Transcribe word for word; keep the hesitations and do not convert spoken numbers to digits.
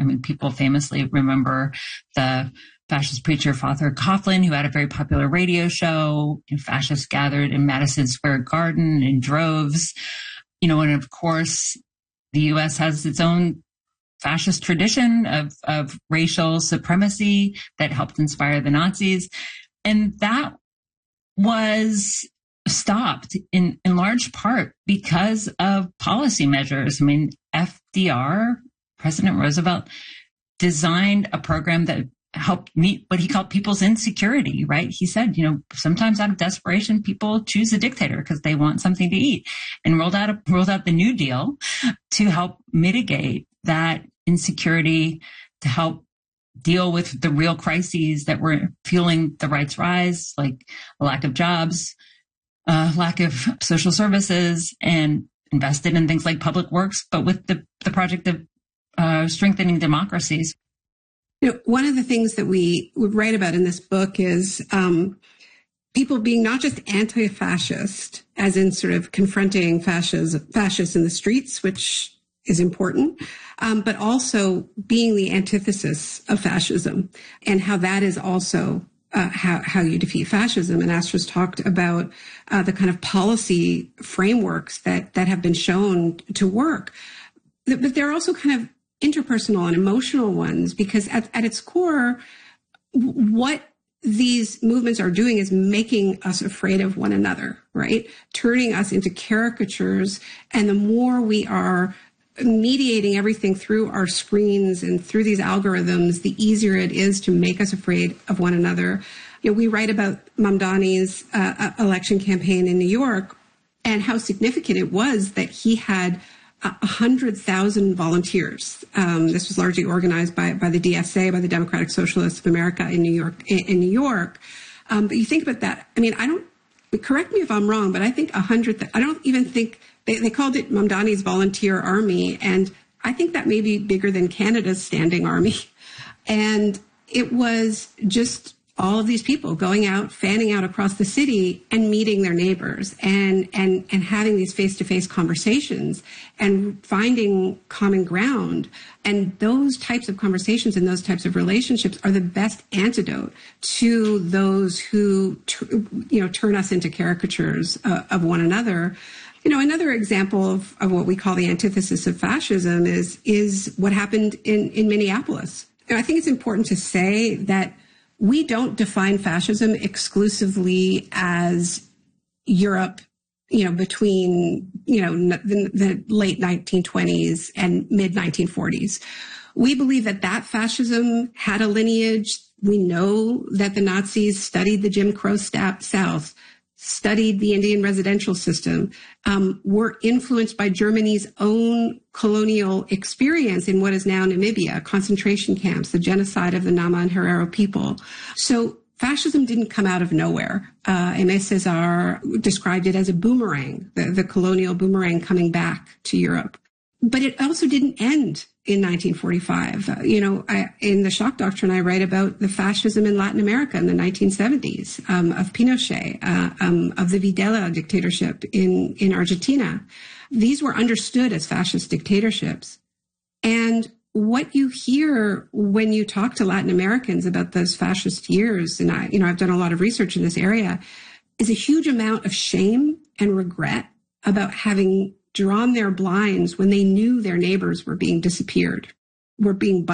mean, people famously remember the fascist preacher Father Coughlin, who had a very popular radio show, and fascists gathered in Madison Square Garden in droves. You know, and of course, the U S has its own fascist tradition of, of racial supremacy that helped inspire the Nazis. And that was stopped in, in large part because of policy measures. I mean, F D R, President Roosevelt, designed a program that helped meet what he called people's insecurity, right? He said, you know, sometimes out of desperation, people choose a dictator because they want something to eat, and rolled out, a, rolled out the New Deal to help mitigate that insecurity, to help deal with the real crises that were fueling the rights rise, like a lack of jobs, uh, lack of social services, and invested in things like public works, but with the, the project of uh, strengthening democracies. You know, one of the things that we would write about in this book is um, people being not just anti-fascist, as in sort of confronting fascists, fascists in the streets, which is important, um, but also being the antithesis of fascism, and how that is also uh, how, how you defeat fascism. And Astra's talked about uh, the kind of policy frameworks that, that have been shown to work. But they're also kind of interpersonal and emotional ones, because at, at its core, what these movements are doing is making us afraid of one another, right? Turning us into caricatures. And the more we are mediating everything through our screens and through these algorithms, the easier it is to make us afraid of one another. You know, we write about Mamdani's uh, election campaign in New York and how significant it was that he had one hundred thousand volunteers. Um, this was largely organized by, by the D S A, by the Democratic Socialists of America in New York. In, in New York, um, but you think about that. I mean, I don't. Correct me if I'm wrong, but I think a hundred. I don't even think they, they called it Mamdani's Volunteer Army, and I think that may be bigger than Canada's Standing Army. And it was just all of these people going out, fanning out across the city and meeting their neighbors and, and, and having these face-to-face conversations and finding common ground. And those types of conversations and those types of relationships are the best antidote to those who, you know, turn us into caricatures uh, of one another. You know, another example of, of what we call the antithesis of fascism is, is what happened in, in Minneapolis. And I think it's important to say that we don't define fascism exclusively as Europe, you know, between, you know, the, the late nineteen twenties and mid nineteen forties. We believe that that fascism had a lineage. We know that the Nazis studied the Jim Crow South, studied the Indian residential system, um, were influenced by Germany's own colonial experience in what is now Namibia, concentration camps, the genocide of the Nama and Herero people. So fascism didn't come out of nowhere. Uh, Aimé Césaire described it as a boomerang, the, the colonial boomerang coming back to Europe. But it also didn't end in nineteen forty-five. Uh, you know, I, in the Shock Doctrine, I write about the fascism in Latin America in the nineteen seventies, um, of Pinochet, uh, um, of the Videla dictatorship in, in Argentina. These were understood as fascist dictatorships. And what you hear when you talk to Latin Americans about those fascist years, and I, you know, I've done a lot of research in this area, is a huge amount of shame and regret about having drawn their blinds when they knew their neighbors were being disappeared, were being